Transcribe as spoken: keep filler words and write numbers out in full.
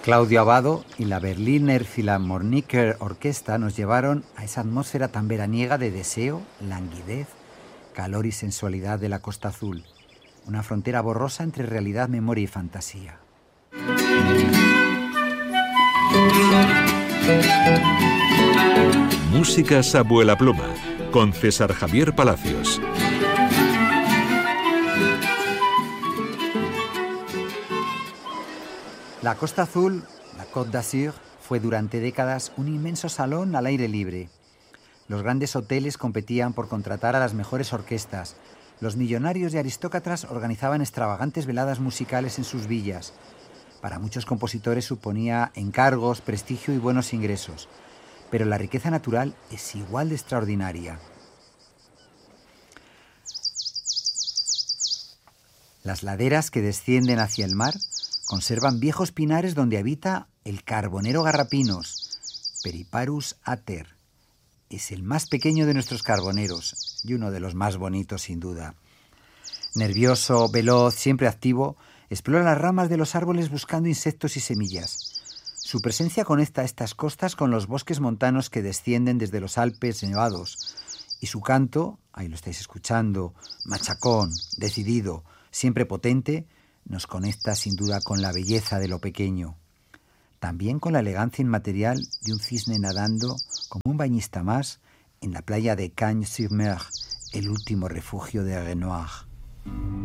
Claudio Abbado y la Berliner Philharmoniker Orquesta nos llevaron a esa atmósfera tan veraniega de deseo, languidez, calor y sensualidad de la Costa Azul. Una frontera borrosa entre realidad, memoria y fantasía. Músicas a vuela pluma, con César Javier Palacios. La Costa Azul, la Côte d'Azur, fue durante décadas un inmenso salón al aire libre. Los grandes hoteles competían por contratar a las mejores orquestas. Los millonarios y aristócratas organizaban extravagantes veladas musicales en sus villas. Para muchos compositores suponía encargos, prestigio y buenos ingresos. Pero la riqueza natural es igual de extraordinaria. Las laderas que descienden hacia el mar conservan viejos pinares donde habita el carbonero garrapinos, Periparus ater. Es el más pequeño de nuestros carboneros y uno de los más bonitos sin duda. Nervioso, veloz, siempre activo, explora las ramas de los árboles buscando insectos y semillas. Su presencia conecta estas costas con los bosques montanos que descienden desde los Alpes nevados. Y su canto, ahí lo estáis escuchando, machacón, decidido, siempre potente, nos conecta sin duda con la belleza de lo pequeño. También con la elegancia inmaterial de un cisne nadando como un bañista más en la playa de Cagnes-sur-Mer, el último refugio de Renoir.